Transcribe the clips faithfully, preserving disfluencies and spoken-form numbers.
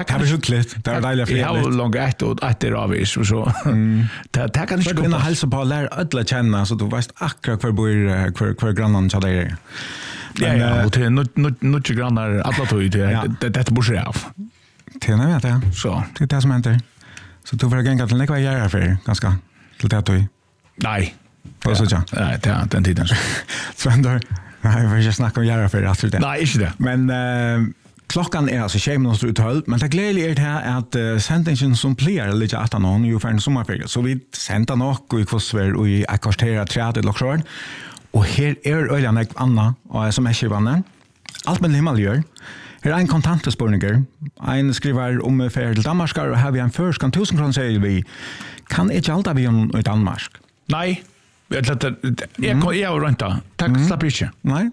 Det var hyggligt. Det var deilig fredligt. Jag har långt ett och ett är avis och så. Mm. Det, det kan inte komma. Hälsa på att lära alla känna så du vet akkurat kvar bor kvar, kvar grannen så där. Ja, ja, och till något grannar alla tog det. Det borde sig av. Det är vet jag. Så. Det är det som händer. Så du får gänga till några göra för ganska till det tog. Nej. Vad så ja. Nej, det är den tiden. Så ändå nej, vi ska snacka om göra för att det. Nej, inte det. Men uh, klockan är alltså tjugo minuter ut tolv, men det glädjliga är det här att uh, sändningen som plejer lite att han ju för en sommarferie. Så vi sänder nog och i kvartsver och i akvartera trettio lokal. Och här är öjan ett annat och som är skivanen. Allt med himmel gör. Här är en kontantspårningar. En skriver om färd till Danmark och har vi en först kan tusen kronor säger vi. Kan inte allt vi om i Danmark? Nej. Jag tror jag jag ränta. Tack mm. slapp inte. Nej.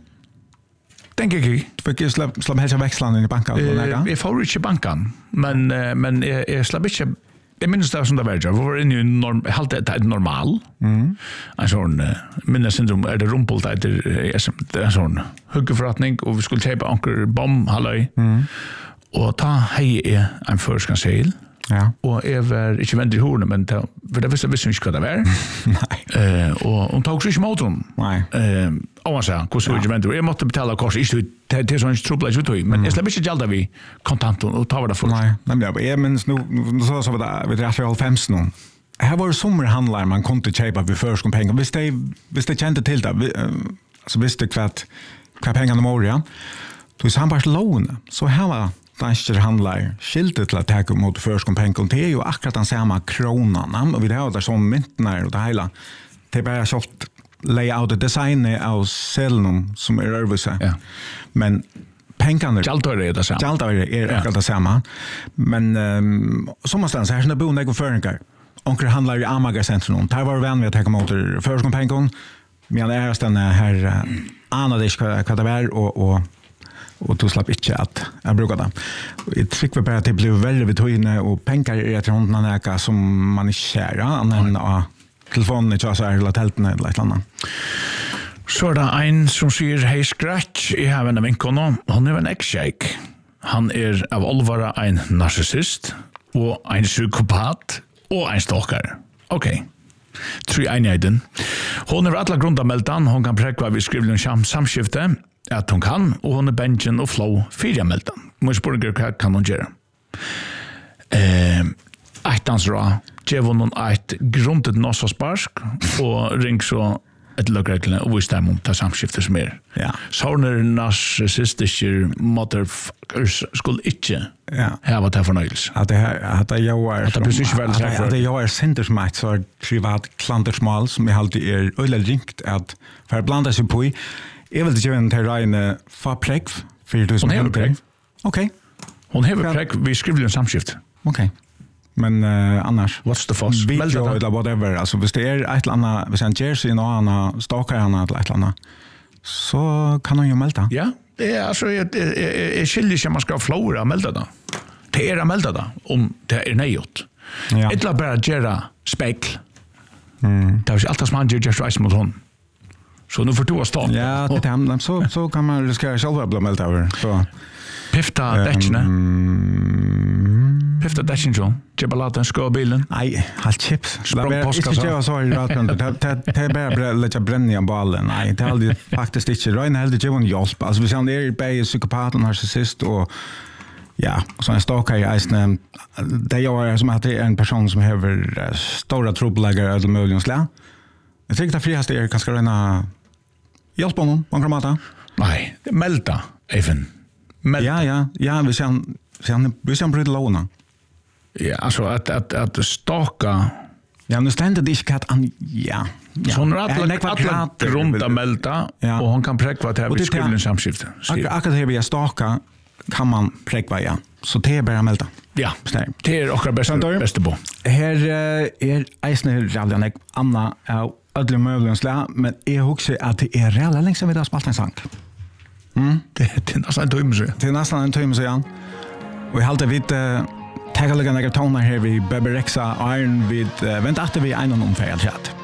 Tänk jag fick jag slapp slapp hälsa växlarna i banken och lägga. Jag får inte banken, men men jag slapp inte. Jag minns det som det var. Vi var inne i norm halt det normal. Mm. En sån minnes syndrom är det rumpelt att det är en sån huggeförrättning och vi skulle köpa anker bom halloj. Mm. Och ta hej är en förskansel. Ja. Och är väl inte vänd i hornen men ta, för det visste visste inte vad det var. Nej. Eh och hon tog sig inte motorn. Nej. Eh och man sa, hur skulle jag vänta? Jag måste betala kors i slut till sån trubbel så tog men jag släpper inte gälda vi kontanten och tar det för. Nej, men jag är men nu så så var det vi drar för fem nu. Här var det sommarhandlar man kunde köpa vid förskon pengar. Visst det visst det kände till det. Så visste kvart kvart pengarna morgon. Då så han bara lån. Så här var dansker handlar skiltet till att ta mot förskon pengar. Det är ju akkurat den samma kronan. Och vi har där som myntnar och det hela. Det är bara kört layout och design av cellen som är överse. Ja. Men pengarna Jaltor är det samma. Jaltor är akkurat det samma. Men um, sommarstans här är det boende och förningar. Onkel handlar i Amager-centrum. Där var vän vi att ta mot förskon pengar. Men är den här uh, anade inte vad det var och och och då slapp inte att jag brukar det. Jag tycker bara att det blev väldigt betydande och pengar är ett runt näka som man är kära annan av telefonen inte så här tälten eller ett annat. Så är det en som säger hej scratch i haven av vinkono. Han är en ex-shake. Han är av allvara en narcissist och en psykopat och en stalker. Okej. Okay. Tre enheten. Hon är alla grunda meldan. Hon kan präkva vid skrivling om samskifte att hon kan och hon är benchen och flow fyra meldan. Man spår hva kan hon göra. Eh, ettans ra. Gev hon ett grundet nossasparsk och ring så ett lögreglene och visst dem ta samskifte som er. Ja. Sånne narcissistiske motherfuckers skulle ikke ja. hava til fornøyelse. At det her, at det jo er at det precis vel sagt. At det jo er sendersmakt så er privat klantersmal som jeg alltid er øyelig ringt at for å blanda seg på i. Jeg vil ikke vende til regne fa prekv for du som hon hever prekv. Ok. Hon hever prekv vi skriver en samskifte. Ok. Men uh, annars what's the fuss? Video eller whatever. Alltså hvis det är ett eller annat, hvis en jersey och annan stakar han eller ett eller annat, så kan hon ju melda. Ja, det är alltså jag jag skiljer sig man ska flora melda då. Det är att melda då om det är nejot. Ja. Ett la bara göra spekl. Mm. Det är ju allt som man gör just right mot hon. Så nu får du att stå. Ja, det är så så kan man riskera själva bli melda över. Så Pifta däckne. Pifta däcken så. Chipalaten ska bilen. Nej, halt chips. Det är inte jag så i raten. Det det är bara lite bränna i ballen. Nej, det är aldrig faktiskt inte. Ryan hade ju en hjälp. Alltså vi ser det är bara psykopaten narcissist och ja, så en stakar i isen. Det är som att det är en person som har stora trubbelager eller möjligen slä. Jag tycker det friaste är kanske rena hjälpa honom, man kan mata. Nej, melda även. Men ja ja, ja vi ser sen vi ser bryta låna. Ja, alltså att att att staka. Ja, nu ständer det inte att an ja. Så att alla runt melda och hon kan präkva att här vi skriver en samskifte. Akkurat här vi staka kan man präkva ja. Så det är bara melda. Ja, det är också bästa bästa på. Här är Eisner Rallianek Anna av alla möjliga men jag huxar att det är reella länge sedan vi har spalt en sång. Mm. Det, det är nästan en timme sedan. Det är nästan en timme sedan. Och jag håller vid uh, tagaliga några toner här vid Bebe Rexa Iron vid uh, vänta efter vi en och omfärd chat.